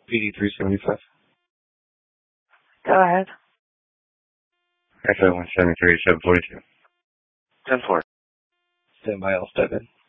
PD 375. Go ahead. Echo 173, 742. 10-4. Stand by, I'll step in.